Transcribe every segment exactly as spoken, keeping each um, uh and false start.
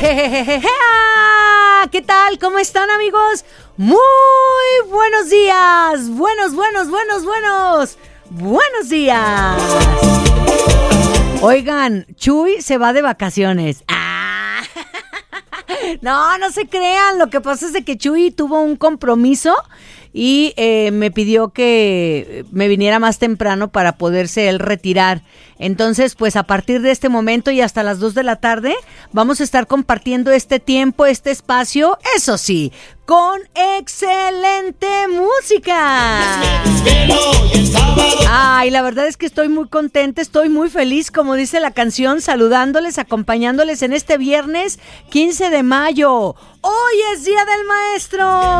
¿Qué tal? ¿Cómo están, amigos? Muy buenos días. Buenos, buenos, buenos, buenos. Buenos días. Oigan, Chuy se va de vacaciones. Ah. No, no se crean. Lo que pasa es de que Chuy tuvo un compromiso y eh, me pidió que me viniera más temprano para poderse él retirar. Entonces, pues a partir de este momento y hasta las dos de la tarde vamos a estar compartiendo este tiempo, este espacio, eso sí, con excelente música. Ay, la verdad es que estoy muy contenta, estoy muy feliz, como dice la canción, saludándoles, acompañándoles en este viernes quince de mayo. Hoy es Día del Maestro.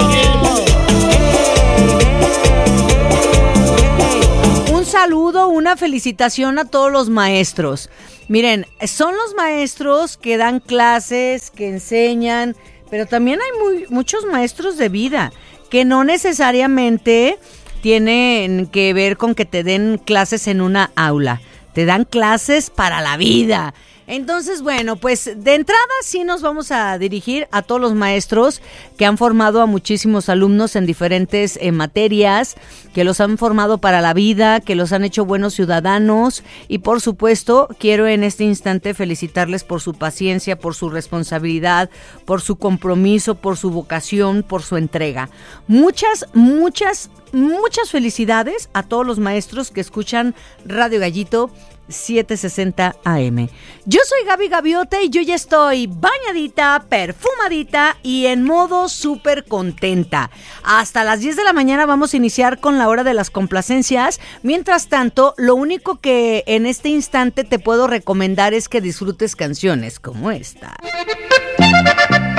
Un saludo, una felicitación a todos los maestros. Miren, son los maestros que dan clases, que enseñan, pero también hay muy, muchos maestros de vida que no necesariamente tienen que ver con que te den clases en una aula. Te dan clases para la vida. Entonces, bueno, pues de entrada sí nos vamos a dirigir a todos los maestros que han formado a muchísimos alumnos en diferentes eh, materias, que los han formado para la vida, que los han hecho buenos ciudadanos y por supuesto quiero en este instante felicitarles por su paciencia, por su responsabilidad, por su compromiso, por su vocación, por su entrega. Muchas, muchas, muchas felicidades a todos los maestros que escuchan Radio Gallito setecientos sesenta A M. Yo soy Gaby Gaviota y yo ya estoy bañadita, perfumadita y en modo súper contenta. Hasta las diez de la mañana vamos a iniciar con la hora de las complacencias. Mientras tanto, lo único que en este instante te puedo recomendar es que disfrutes canciones como esta.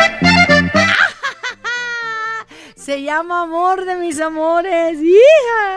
Se llama Amor de mis amores. ¡Hija!